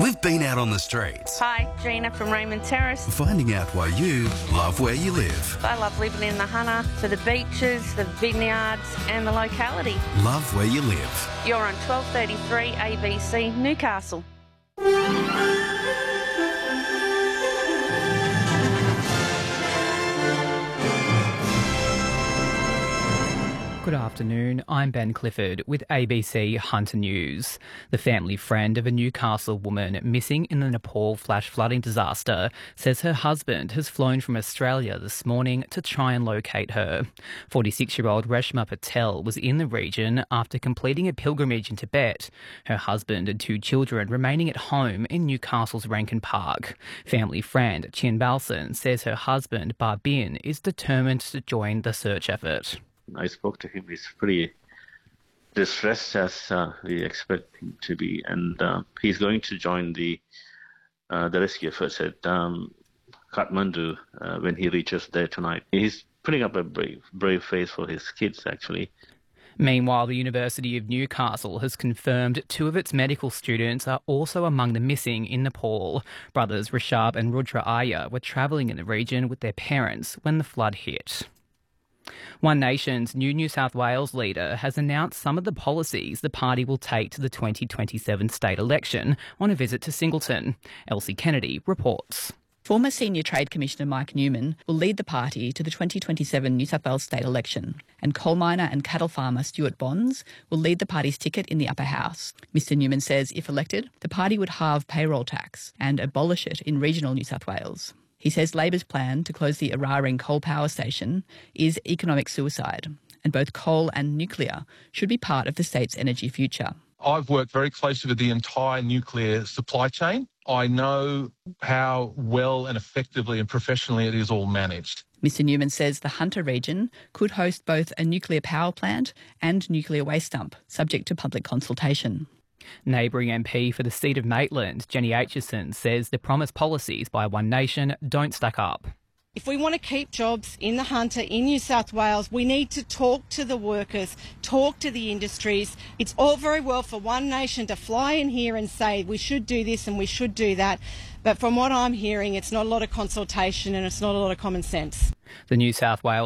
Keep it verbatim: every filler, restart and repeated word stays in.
We've been out on the streets, Hi, Gina from Raymond Terrace. finding out why you love where you live. I love living in the Hunter for the beaches, the vineyards and the locality. Love where you live. You're on twelve thirty-three A B C Newcastle. Good afternoon, I'm Ben Clifford with A B C Hunter News. The family friend of a Newcastle woman missing in the Nepal flash flooding disaster says her husband has flown from Australia this morning to try and locate her. forty-six-year-old Reshma Patel was in the region after completing a pilgrimage in Tibet. Her husband and two children remaining at home in Newcastle's Rankin Park. Family friend Chin Balson says her husband Barbin is determined to join the search effort. I spoke to him. He's pretty distressed, as uh, we expect him to be, and uh, he's going to join the uh, the rescue efforts at um, Kathmandu uh, when he reaches there tonight. He's putting up a brave, brave face for his kids, actually. Meanwhile, the University of Newcastle has confirmed two of its medical students are also among the missing in Nepal. Brothers Rishabh and Rudra Iyer were travelling in the region with their parents when the flood hit. One Nation's new New South Wales leader has announced some of the policies the party will take to the twenty twenty-seven state election on a visit to Singleton. Elsie Kennedy reports. Former Senior Trade Commissioner Mike Newman will lead the party to the twenty twenty-seven New South Wales state election, and coal miner and cattle farmer Stuart Bonds will lead the party's ticket in the upper house. Mr Newman says if elected, the party would halve payroll tax and abolish it in regional New South Wales. He says Labor's plan to close the Eraring coal power station is economic suicide, and both coal and nuclear should be part of the state's energy future. I've worked very closely with the entire nuclear supply chain. I know how well and effectively and professionally it is all managed. Mr Newman says the Hunter region could host both a nuclear power plant and nuclear waste dump, subject to public consultation. Neighbouring M P for the seat of Maitland, Jenny Aitchison, says the promised policies by One Nation don't stack up. If we want to keep jobs in the Hunter, in New South Wales, we need to talk to the workers, talk to the industries. It's all very well for One Nation to fly in here and say we should do this and we should do that, but from what I'm hearing, it's not a lot of consultation and it's not a lot of common sense. The New South Wales